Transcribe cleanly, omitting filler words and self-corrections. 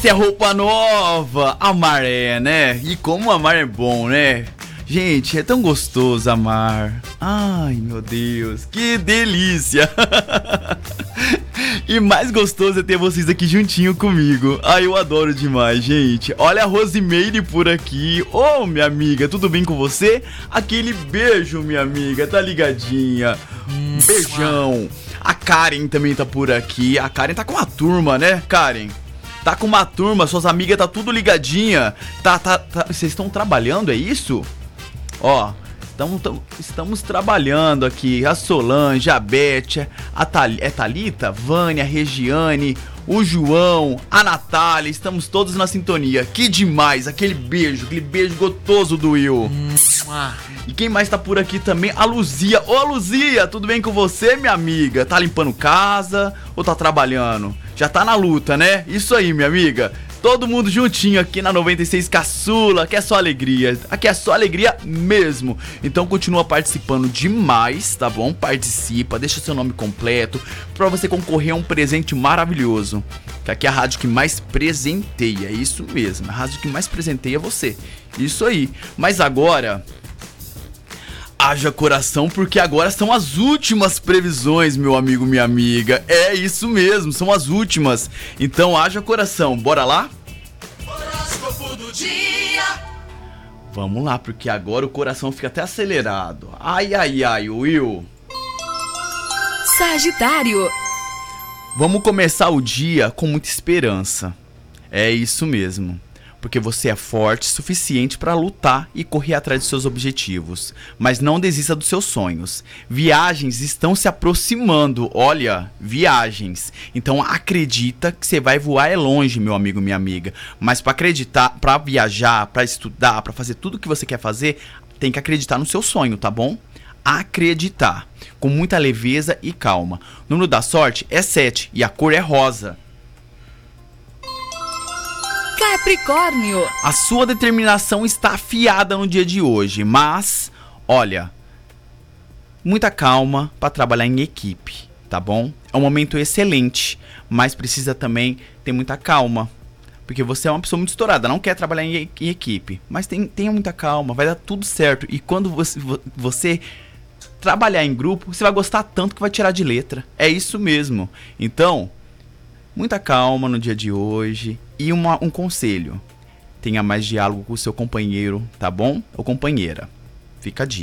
Essa é roupa nova. Amar é, né? E como amar é bom, né? Gente, é tão gostoso amar. Ai, meu Deus, que delícia. E mais gostoso é ter vocês aqui juntinho comigo. Ai, eu adoro demais, gente. Olha a Rosimeire por aqui. Ô, minha amiga, tudo bem com você? Aquele beijo, minha amiga, tá ligadinha? Beijão. A Karen também tá por aqui. A Karen tá com uma turma, né, Karen? Tá com uma turma, suas amigas tá tudo ligadinha. Vocês estão trabalhando, é isso? Ó, estamos trabalhando aqui. A Solange, a Beth, Thalita, Vânia, a Regiane, o João, a Natália. Estamos todos na sintonia. Que demais, aquele beijo gostoso do Will. E quem mais tá por aqui também? A Luzia. Ô, Luzia, tudo bem com você, minha amiga? Tá limpando casa ou tá trabalhando? Já tá na luta, né? Isso aí, minha amiga. Todo mundo juntinho aqui na 96 Caçula, que é só alegria. Aqui é só alegria mesmo. Então continua participando demais, tá bom? Participa, deixa seu nome completo pra você concorrer a um presente maravilhoso. Que aqui é a rádio que mais presenteia, é isso mesmo. A rádio que mais presenteia é você. Isso aí. Mas agora, haja coração, porque agora são as últimas previsões, meu amigo, minha amiga. É isso mesmo, são as últimas. Então haja coração, bora lá? Horóscopo do dia. Vamos lá, porque agora o coração fica até acelerado. Ai, ai, ai, Will. Sagitário. Vamos começar o dia com muita esperança. É isso mesmo. Porque você é forte o suficiente para lutar e correr atrás de seus objetivos. Mas não desista dos seus sonhos. Viagens estão se aproximando. Olha, viagens. Então acredita que você vai voar é longe, meu amigo, minha amiga. Mas para acreditar, para viajar, para estudar, para fazer tudo o que você quer fazer, tem que acreditar no seu sonho, tá bom? Acreditar. Com muita leveza e calma. O número da sorte é 7 e a cor é rosa. Capricórnio. A sua determinação está afiada no dia de hoje, mas, olha, muita calma para trabalhar em equipe, tá bom? É um momento excelente, mas precisa também ter muita calma, porque você é uma pessoa muito estourada, não quer trabalhar em equipe, mas tenha muita calma, vai dar tudo certo. E quando você trabalhar em grupo, você vai gostar tanto que vai tirar de letra, é isso mesmo. Então, muita calma no dia de hoje. E um conselho: tenha mais diálogo com o seu companheiro, tá bom? Ou companheira. Fica a dica.